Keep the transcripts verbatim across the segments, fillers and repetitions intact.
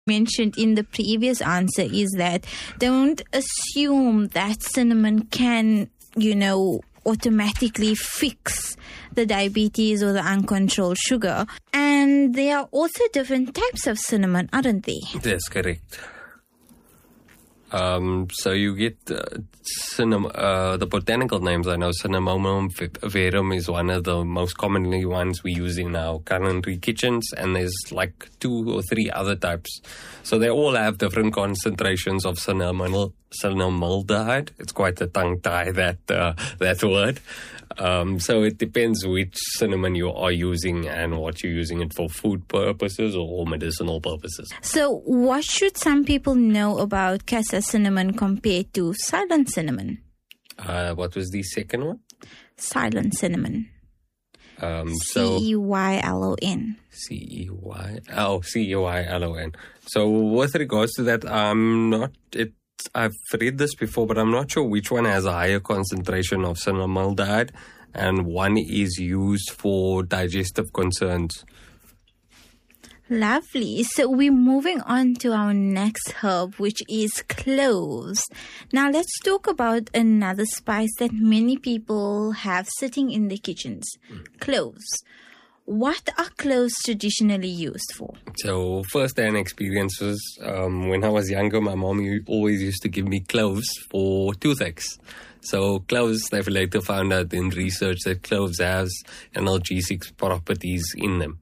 mentioned in the previous answer is that don't assume that cinnamon can, you know, automatically fix the diabetes or the uncontrolled sugar. And there are also different types of cinnamon, aren't there? That's correct. Um, so you get uh, cinnamon, uh, the botanical names I know, Cinnamomum verum is one of the most commonly ones we use in our culinary kitchens, and there's like two or three other types. So they all have different concentrations of cinnamon, cinnamaldehyde. It's quite a tongue tie, that, uh, that word. Um, so it depends which cinnamon you are using and what you're using it for, food purposes or medicinal purposes. So what should some people know about Casa cinnamon compared to silent cinnamon? Uh, what was the second one? Silent cinnamon. Um, so C E Y L O N. C E Y, oh, C E Y L O N. So with regards to that, I'm not, it, I've read this before, but I'm not sure which one has a higher concentration of cinnamaldehyde, and one is used for digestive concerns. Lovely. So we're moving on to our next herb, which is cloves. Now let's talk about another spice that many people have sitting in their kitchens. Mm. Cloves. What are cloves traditionally used for? So first-hand experiences, um, when I was younger, my mom always used to give me cloves for toothaches. So cloves, they've later found out in research that cloves has analgesic properties in them.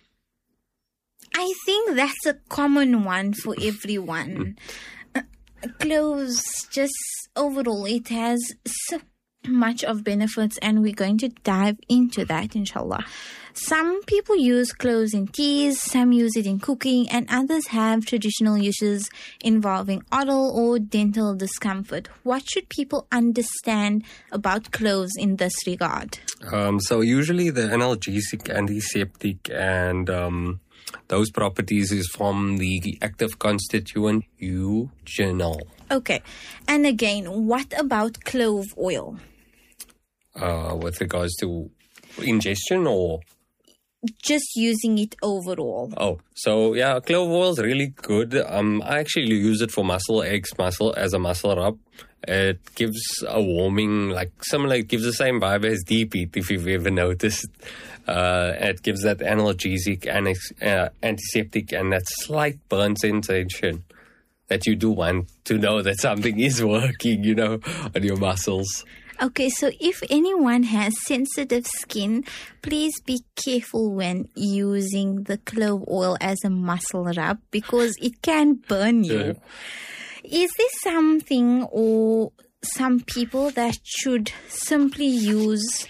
I think that's a common one for everyone. uh, cloves, just overall, it has so much of benefits, and we're going to dive into that, inshallah. Some people use cloves in teas, some use it in cooking, and others have traditional uses involving oral or dental discomfort. What should people understand about cloves in this regard? Um, so usually the analgesic, antiseptic, and um, those properties is from the active constituent eugenol. Okay. And again, what about clove oil? Uh, with regards to ingestion or? Just using it overall. Oh, so yeah, clove oil is really good. Um, I actually use it for muscle aches, muscle as a muscle rub. It gives a warming, like similar, it gives the same vibe as deep heat, if you've ever noticed. Uh, it gives that analgesic, and uh, antiseptic, and that slight burn sensation that you do want to know that something is working, you know, on your muscles. Okay, so if anyone has sensitive skin, please be careful when using the clove oil as a muscle rub because it can burn you. Yeah. Is there something or some people that should simply use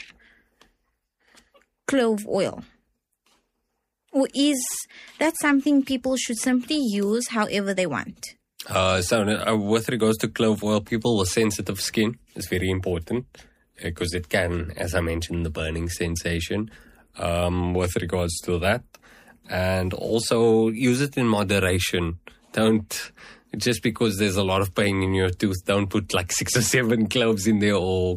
clove oil? Or is that something people should simply use however they want? Uh, so uh, with regards to clove oil, people with sensitive skin is very important because it can, as I mentioned, the burning sensation um, with regards to that. And also use it in moderation. Don't, just because there's a lot of pain in your tooth, don't put like six or seven cloves in there or...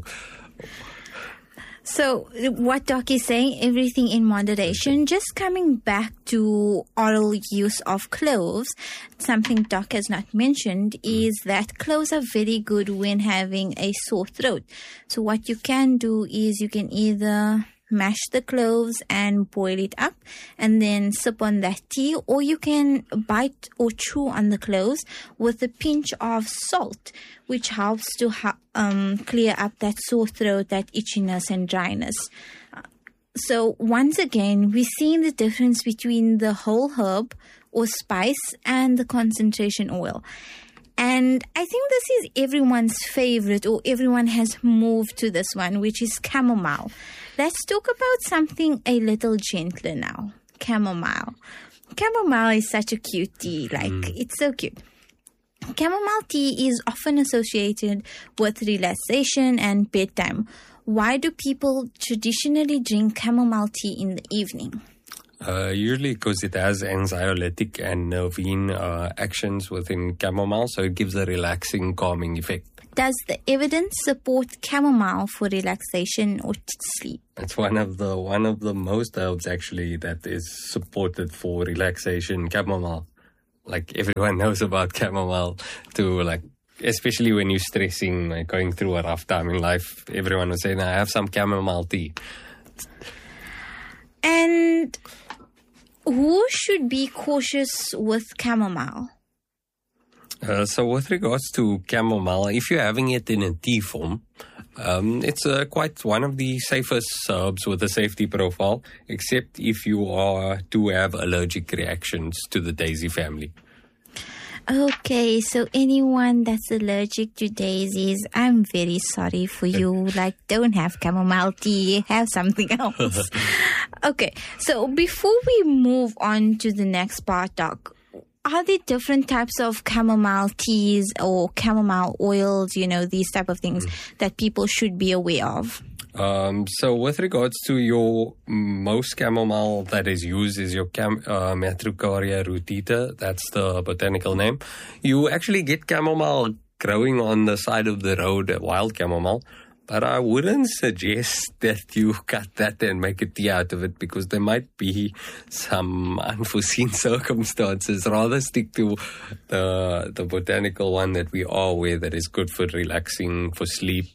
So what Doc is saying, everything in moderation. Just coming back to oral use of cloves, something Doc has not mentioned is that cloves are very good when having a sore throat. So what you can do is you can either mash the cloves and boil it up and then sip on that tea, or you can bite or chew on the cloves with a pinch of salt, which helps to ha- um, clear up that sore throat, that itchiness and dryness. Uh, so once again, we're seeing the difference between the whole herb or spice and the concentration oil. And I think this is everyone's favorite, or everyone has moved to this one, which is chamomile. Let's talk about something a little gentler now. Chamomile. Chamomile is such a cute tea. Like, mm. it's so cute. Chamomile tea is often associated with relaxation and bedtime. Why do people traditionally drink chamomile tea in the evening? Uh, usually because it has anxiolytic and nervine uh, actions within chamomile, so it gives a relaxing, calming effect. Does the evidence support chamomile for relaxation or t- sleep? It's one of the one of the most herbs actually that is supported for relaxation, chamomile. like everyone knows about chamomile to like, especially when you're stressing, like going through a rough time in life, everyone will say, "Now I have some chamomile tea." And who should be cautious with chamomile? Uh, so with regards to chamomile, if you're having it in a tea form, um, it's uh, quite one of the safest herbs with a safety profile, except if you are to have allergic reactions to the daisy family. Okay, so anyone that's allergic to daisies, I'm very sorry for you. Like, don't have chamomile tea, have something else. Okay, so before we move on to the next part, Doc, are there different types of chamomile teas or chamomile oils, you know, these type of things mm. that people should be aware of? Um, so with regards to your most chamomile that is used is your cam, uh, Matricaria rutita. That's the botanical name. You actually get chamomile growing on the side of the road, wild chamomile. But I wouldn't suggest that you cut that and make a tea out of it because there might be some unforeseen circumstances. Rather stick to the the botanical one that we are aware that is good for relaxing, for sleep.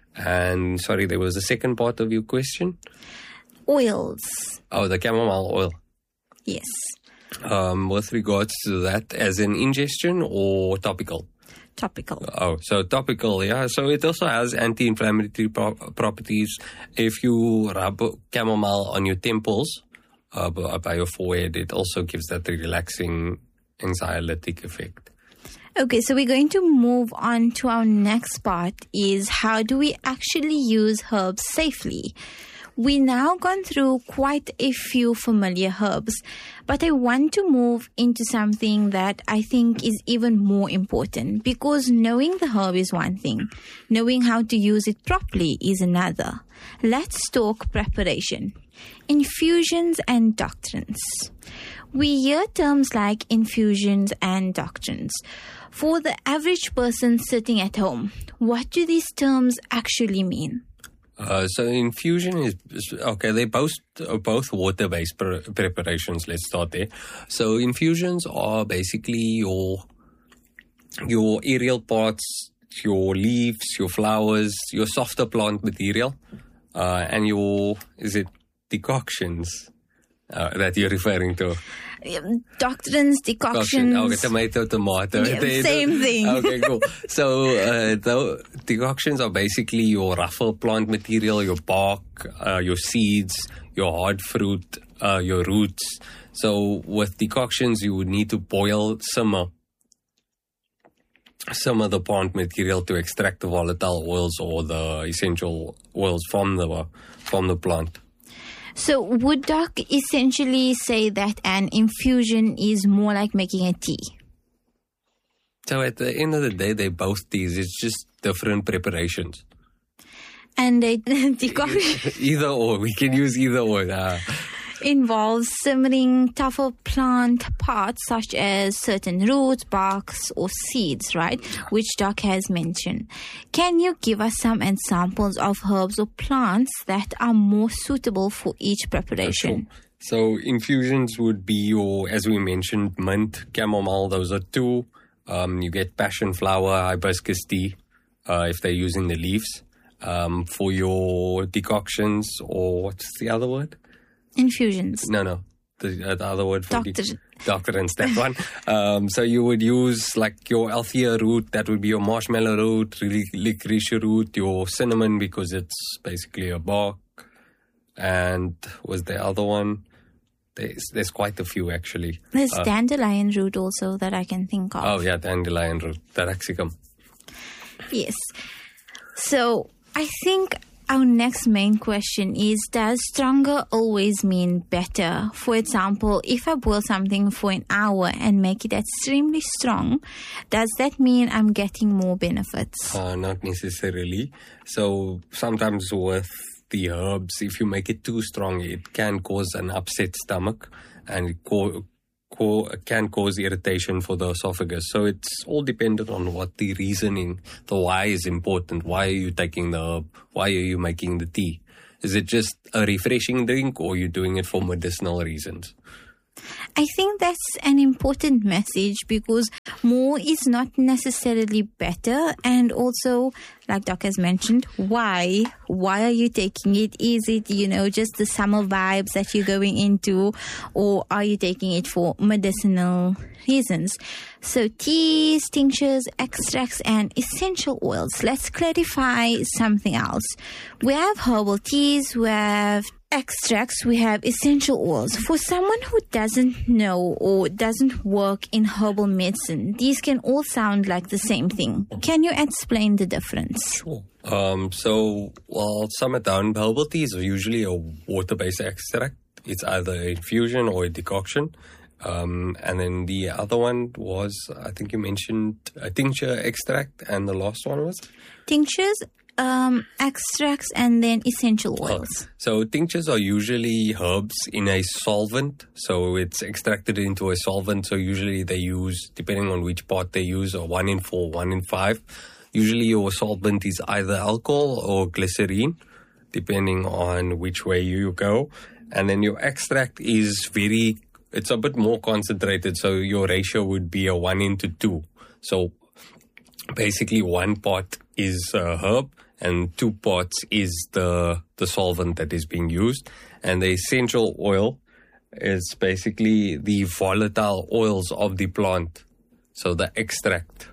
And sorry, there was a second part of your question. Oils. Oh, the chamomile oil. Yes. Um, with regards to that, as an ingestion or topical? Topical. Oh, so topical, yeah. So it also has anti-inflammatory pro- properties. If you rub chamomile on your temples, uh, by your forehead, it also gives that relaxing anxiolytic effect. Okay, so we're going to move on to our next part is how do we actually use herbs safely? We now gone through quite a few familiar herbs, but I want to move into something that I think is even more important because knowing the herb is one thing, knowing how to use it properly is another. Let's talk preparation, infusions and doctrines. We hear terms like infusions and doctrines. For the average person sitting at home, what do these terms actually mean? Uh, so infusion is, okay, they're both, uh, both water-based pre- preparations. Let's start there. So infusions are basically your, your aerial parts, your leaves, your flowers, your softer plant material, uh, and your, is it decoctions uh, that you're referring to? Doctrines, decoctions. Okay, tomato, tomato. Yeah, same thing. Okay, cool. So uh, the decoctions are basically your rougher plant material, your bark, uh, your seeds, your hard fruit, uh, your roots. So with decoctions, you would need to boil, simmer, simmer the plant material to extract the volatile oils or the essential oils from the from the plant. So would Doc essentially say that an infusion is more like making a tea? So at the end of the day, they're both teas. It's just different preparations. And a decoction Either or. We can use either or. Uh, involves simmering tougher plant parts such as certain roots, barks, or seeds, right? Which Doc has mentioned. Can you give us some examples of herbs or plants that are more suitable for each preparation? So infusions would be your, as we mentioned, mint, chamomile. Those are two. Um, you get passion flower, hibiscus tea, uh, if they're using the leaves. Um, for your decoctions, or what's the other word? Infusions. No, no. The, uh, the other word for Doctor. the doctorants, that one. Um, so you would use like your Althea root, that would be your marshmallow root, licorice root, your cinnamon because it's basically a bark. And was the other one? There's, there's quite a few actually. There's uh, dandelion root also that I can think of. Oh yeah, dandelion root, taraxicum. Yes. So I think our next main question is, does stronger always mean better? For example, if I boil something for an hour and make it extremely strong, does that mean I'm getting more benefits? Uh, not necessarily. So sometimes with the herbs, if you make it too strong, it can cause an upset stomach and it co- co- can cause irritation for the esophagus. So it's all dependent on what the reasoning, the why is important. Why are you taking the herb? Why are you making the tea? Is it just a refreshing drink or are you doing it for medicinal reasons? I think that's an important message because more is not necessarily better. And also, like Doc has mentioned, why? Why are you taking it? Is it, you know, just the summer vibes that you're going into, or are you taking it for medicinal reasons? So teas, tinctures, extracts, and essential oils. Let's clarify something else. We have herbal teas, we have extracts, we have essential oils. For someone who doesn't know or doesn't work in herbal medicine, these can all sound like the same thing. Can you explain the difference? Sure. Um, so, well, sum it down. Herbal teas are usually a water-based extract. It's either a infusion or a decoction. Um, and then the other one was, I think you mentioned a tincture extract, and the last one was? Tinctures, um, extracts, and then essential oils. Oh. So tinctures are usually herbs in a solvent. So it's extracted into a solvent. So usually they use, depending on which part they use, or one in four, one in five. Usually your solvent is either alcohol or glycerine, depending on which way you go. And then your extract is very, it's a bit more concentrated. So your ratio would be a one into two. So basically one part is a herb and two parts is the, the solvent that is being used. And the essential oil is basically the volatile oils of the plant. So the extract.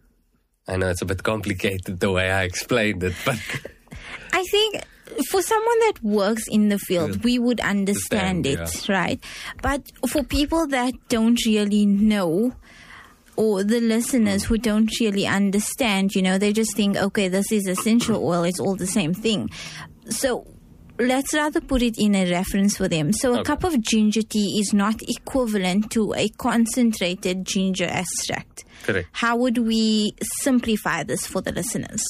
I know it's a bit complicated the way I explained it, but I think for someone that works in the field, we would understand, understand it, yeah. right? But for people that don't really know, or the listeners who don't really understand, you know, they just think, okay, this is essential oil, it's all the same thing. So let's rather put it in a reference for them. So a okay. cup of ginger tea is not equivalent to a concentrated ginger extract. Correct. How would we simplify this for the listeners?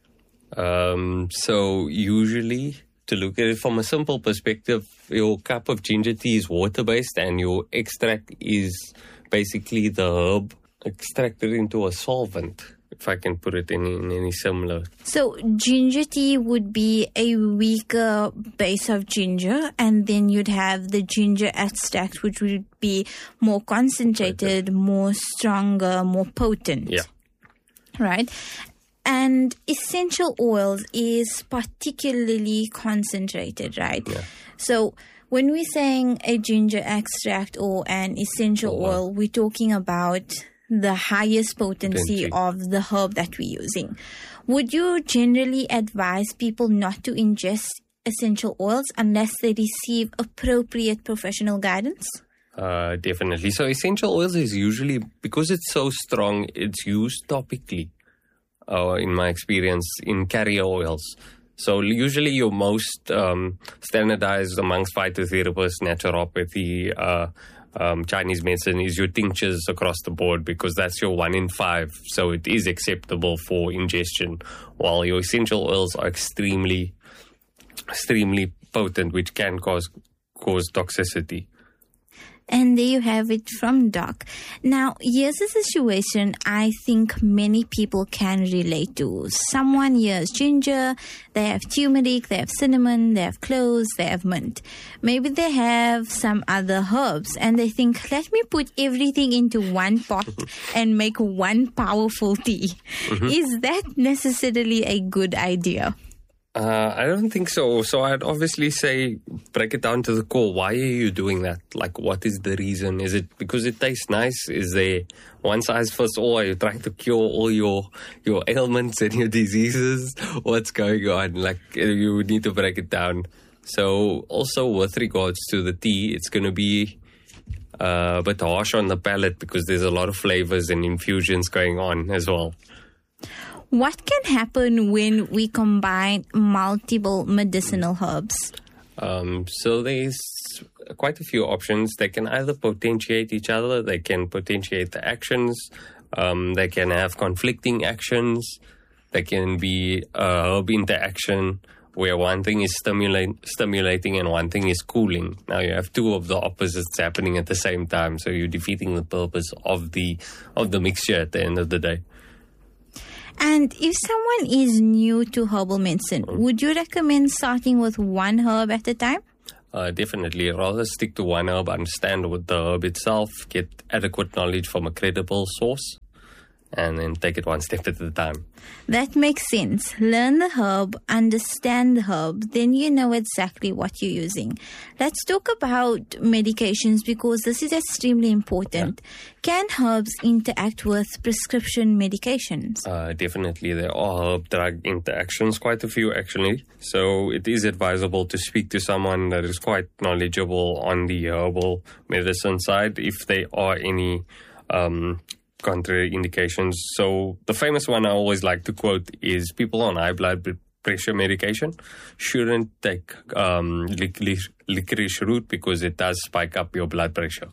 Um, so usually, to look at it from a simple perspective, your cup of ginger tea is water-based and your extract is basically the herb extracted into a solvent, if I can put it in, in any similar. So ginger tea would be a weaker base of ginger, and then you'd have the ginger extract, which would be more concentrated, more stronger, more potent. Yeah. Right? And essential oils is particularly concentrated, right? Yeah. So when we're saying a ginger extract or an essential oh, wow. oil, we're talking about the highest potency, potency of the herb that we're using. Would you generally advise people not to ingest essential oils unless they receive appropriate professional guidance? Uh, definitely. So essential oils is usually, because it's so strong, it's used topically, uh, in my experience, in carrier oils. So usually your most um, standardized amongst phytotherapists, naturopathy, uh, Um, Chinese medicine is your tinctures across the board, because that's your one in five. So it is acceptable for ingestion, while your essential oils are extremely, extremely potent, which can cause cause toxicity. And there you have it from Doc. Now, here's a situation I think many people can relate to. Someone hears ginger, they have turmeric, they have cinnamon, they have cloves, they have mint. Maybe they have some other herbs and they think, let me put everything into one pot and make one powerful tea. Mm-hmm. Is that necessarily a good idea? Uh, I don't think so. So I'd obviously say break it down to the core. Why are you doing that? Like, what is the reason? Is it because it tastes nice? Is there one size fits all? Are you trying to cure all your your ailments and your diseases? What's going on? Like, you need to break it down. So also with regards to the tea, it's going to be uh, a bit harsh on the palate because there's a lot of flavors and infusions going on as well. What can happen when we combine multiple medicinal herbs? Um, so there's quite a few options. They can either potentiate each other, they can potentiate the actions, um, they can have conflicting actions, they can be a herb interaction where one thing is stimulate, stimulating and one thing is cooling. Now you have two of the opposites happening at the same time, so you're defeating the purpose of the of the mixture at the end of the day. And if someone is new to herbal medicine, would you recommend starting with one herb at a time? Uh, definitely. Rather stick to one herb, understand what the herb itself, get adequate knowledge from a credible source, and then take it one step at a time. That makes sense. Learn the herb, understand the herb, then you know exactly what you're using. Let's talk about medications because this is extremely important. Yeah. Can herbs interact with prescription medications? Uh, definitely. There are herb-drug interactions, quite a few actually. So it is advisable to speak to someone that is quite knowledgeable on the herbal medicine side if there are any Um, contrary indications. So the famous one I always like to quote is people on high blood pressure medication shouldn't take um, licorice, licorice root because it does spike up your blood pressure.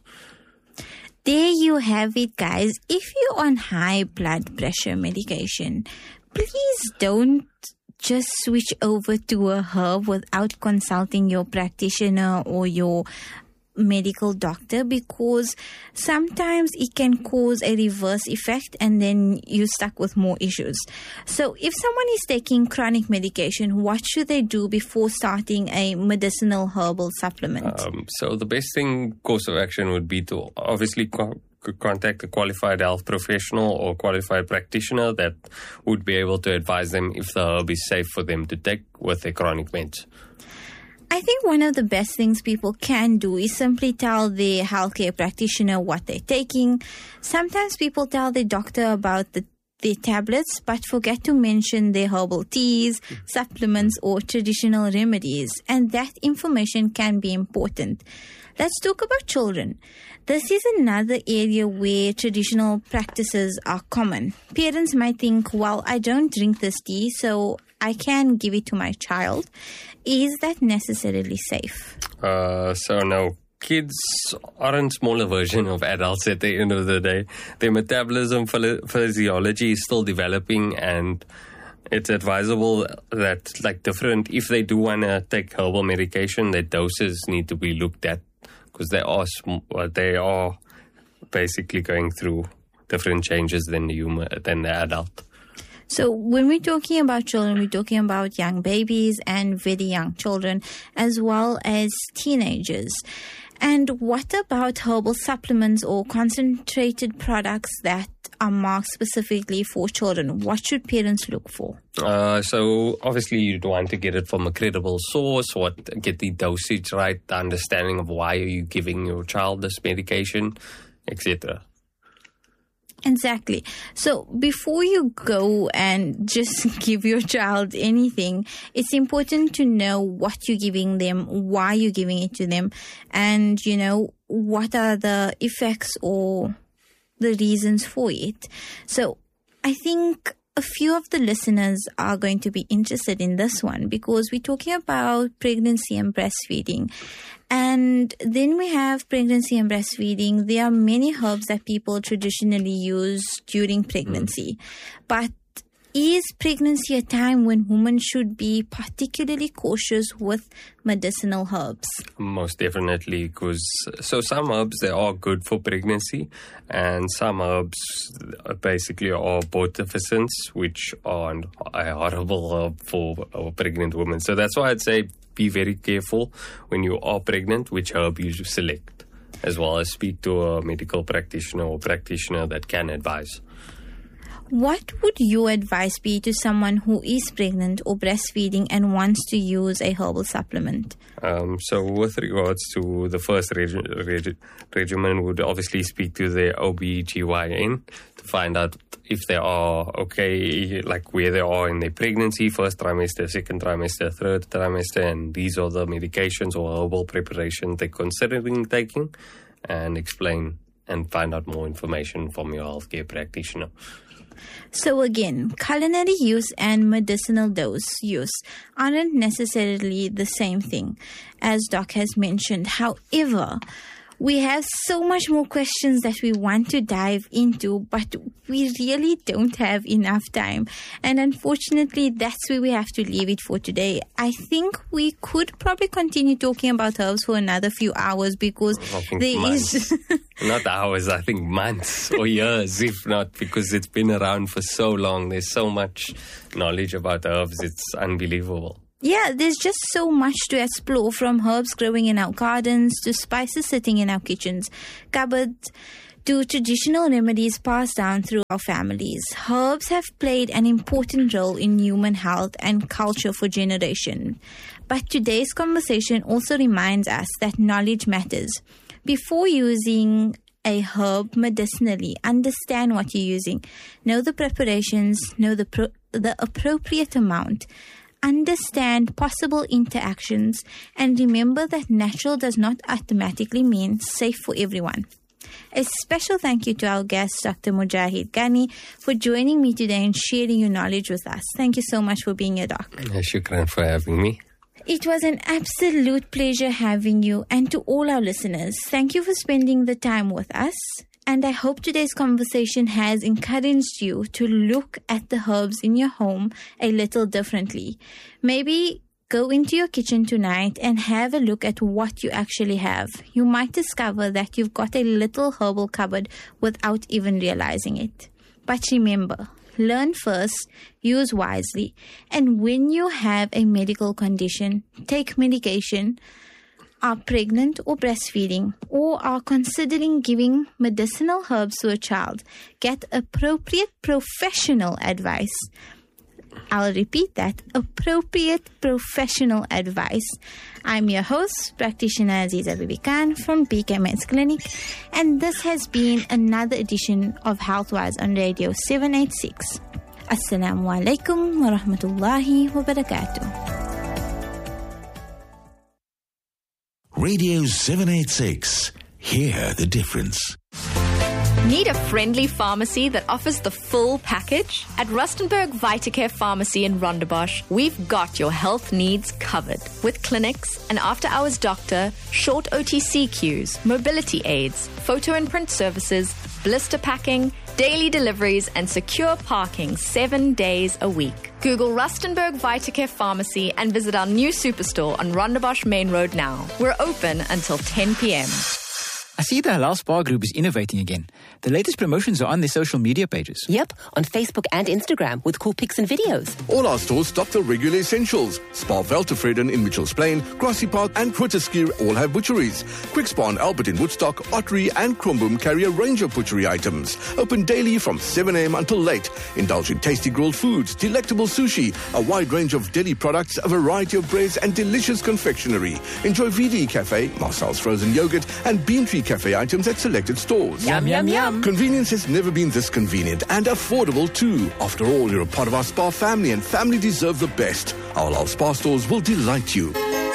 There you have it, guys. If you're on high blood pressure medication, please don't just switch over to a herb without consulting your practitioner or your medical doctor, because sometimes it can cause a reverse effect and then you're stuck with more issues. So if someone is taking chronic medication, what should they do before starting a medicinal herbal supplement? Um, so the best thing course of action would be to obviously co- contact a qualified health professional or qualified practitioner that would be able to advise them if the herb is safe for them to take with their chronic meds. I think one of the best things people can do is simply tell the healthcare practitioner what they're taking. Sometimes people tell their doctor about the, their tablets, but forget to mention their herbal teas, supplements, or traditional remedies. And that information can be important. Let's talk about children. This is another area where traditional practices are common. Parents might think, well, I don't drink this tea, so I can give it to my child. Is that necessarily safe? Uh, so no, kids aren't smaller version of adults at the end of the day. Their metabolism, physiology is still developing, and it's advisable that, like different, if they do want to take herbal medication, their doses need to be looked at because they are sm- they are basically going through different changes than the human than the adult. So when we're talking about children, we're talking about young babies and very young children, as well as teenagers. And what about herbal supplements or concentrated products that are marked specifically for children? What should parents look for? Uh, so obviously you'd want to get it from a credible source, what get the dosage right, the understanding of why are you giving your child this medication, et cetera. Exactly. So before you go and just give your child anything, it's important to know what you're giving them, why you're giving it to them, and, you know, what are the effects or the reasons for it. So I think a few of the listeners are going to be interested in this one because we're talking about pregnancy and breastfeeding. And then we have pregnancy and breastfeeding. There are many herbs that people traditionally use during pregnancy. But is pregnancy a time when women should be particularly cautious with medicinal herbs? Most definitely, because so some herbs, they are good for pregnancy, and some herbs basically are abortifacients, which are a horrible herb for a pregnant woman. So that's why I'd say be very careful when you are pregnant which herb you select, as well as speak to a medical practitioner or practitioner that can advise. What would your advice be to someone who is pregnant or breastfeeding and wants to use a herbal supplement? Um, so with regards to the first reg- reg- regimen, would obviously speak to their O B G Y N to find out if they are okay, like where they are in their pregnancy, first trimester, second trimester, third trimester, and these are the medications or herbal preparations they're considering taking, and explain and find out more information from your healthcare practitioner. So again, culinary use and medicinal dose use aren't necessarily the same thing, as Doc has mentioned. However, we have so much more questions that we want to dive into, but we really don't have enough time. And unfortunately, that's where we have to leave it for today. I think we could probably continue talking about herbs for another few hours because there months. is... Not hours, I think months or years, if not, because it's been around for so long. There's so much knowledge about herbs. It's unbelievable. Yeah, there's just so much to explore, from herbs growing in our gardens to spices sitting in our kitchens, cupboards, to traditional remedies passed down through our families. Herbs have played an important role in human health and culture for generations. But today's conversation also reminds us that knowledge matters. Before using a herb medicinally, understand what you're using. Know the preparations, know the pro- the appropriate amount. Understand possible interactions, and remember that natural does not automatically mean safe for everyone. A special thank you to our guest, Doctor Mujahid Ghani, for joining me today and sharing your knowledge with us. Thank you so much for being here, Doc. Shukran for having me. It was an absolute pleasure having you, and to all our listeners, thank you for spending the time with us. And I hope today's conversation has encouraged you to look at the herbs in your home a little differently. Maybe go into your kitchen tonight and have a look at what you actually have. You might discover that you've got a little herbal cupboard without even realizing it. But remember, learn first, use wisely, and when you have a medical condition, take medication, are pregnant or breastfeeding, or are considering giving medicinal herbs to a child, get appropriate professional advice. I'll repeat that, appropriate professional advice. I'm your host, practitioner Aziza Bibi Khan from B K Meds Clinic, and this has been another edition of Healthwise on Radio seven eighty-six. Assalamu alaikum wa rahmatullahi wa barakatuh. Radio seven eighty-six. Hear the difference. Need a friendly pharmacy that offers the full package? At Rustenburg Vitacare Pharmacy in Rondebosch, we've got your health needs covered. With clinics, an after-hours doctor, short O T C queues, mobility aids, photo and print services, blister packing, daily deliveries, and secure parking seven days a week. Google Rustenburg Vitacare Pharmacy and visit our new superstore on Rondebosch Main Road now. We're open until ten p.m. I see the Halal Spa Group is innovating again. The latest promotions are on their social media pages. Yep, on Facebook and Instagram with cool pics and videos. All our stores stock the regular essentials. Spa Veltevreden in Mitchells Plain, Grassy Park and Quitterskier all have butcheries. Quick Spa and Albert in Woodstock, Ottery and Kromboom carry a range of butchery items. Open daily from seven a.m. until late. Indulge in tasty grilled foods, delectable sushi, a wide range of deli products, a variety of breads and delicious confectionery. Enjoy V D Cafe, Marcel's frozen yogurt and Bean Tree Cafe items at selected stores. Yum, yum, yum. Convenience has never been this convenient and affordable too. After all, you're a part of our spa family and family deserve the best. Our Halal Spa stores will delight you.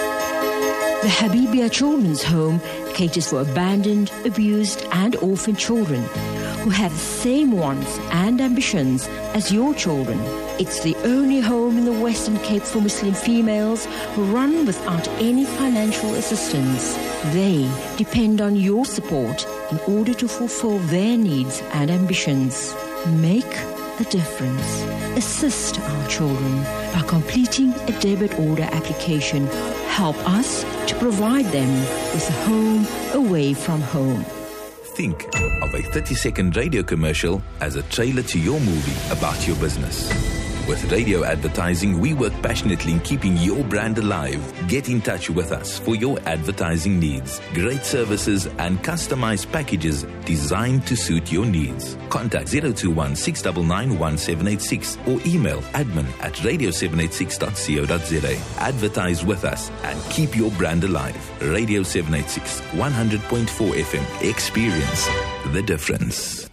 The Habibia Children's Home caters for abandoned, abused and orphaned children who have the same wants and ambitions as your children. It's the only home in the Western Cape for Muslim females run without any financial assistance. They depend on your support in order to fulfill their needs and ambitions. Make a difference. Assist our children by completing a debit order application. Help us to provide them with a home away from home. Think of a thirty-second radio commercial as a trailer to your movie about your business. With radio advertising, we work passionately in keeping your brand alive. Get in touch with us for your advertising needs. Great services and customized packages designed to suit your needs. Contact zero two one, six nine nine, one seven eight six or email admin at radio seven eighty-six dot co dot za. Advertise with us and keep your brand alive. Radio seven eighty-six, one hundred point four F M. Experience the difference.